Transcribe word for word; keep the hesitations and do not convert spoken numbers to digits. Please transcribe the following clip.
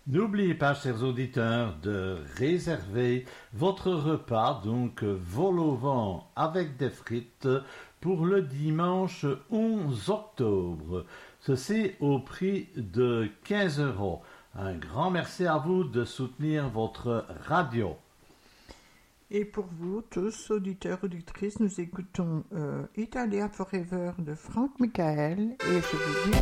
N'oubliez pas, chers auditeurs, de réserver votre repas, donc vol au vent avec des frites, pour le dimanche onze octobre. Ceci au prix de quinze euros. Un grand merci à vous de soutenir votre radio. Et pour vous tous, auditeurs, auditrices, nous écoutons euh, Italia Forever de Franck Michael et je vous dis